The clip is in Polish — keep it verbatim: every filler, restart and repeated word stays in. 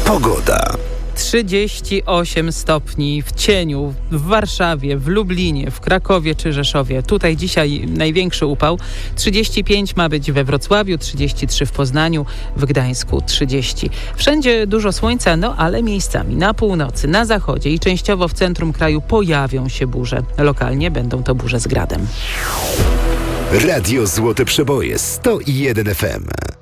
Pogoda. trzydzieści osiem stopni w cieniu w Warszawie, w Lublinie, w Krakowie czy Rzeszowie. Tutaj dzisiaj największy upał. trzydzieści pięć ma być we Wrocławiu, trzydzieści trzy w Poznaniu, w Gdańsku trzydzieści. Wszędzie dużo słońca, no ale miejscami na północy, na zachodzie i częściowo w centrum kraju pojawią się burze. Lokalnie będą to burze z gradem. Radio Złote Przeboje sto jeden F M.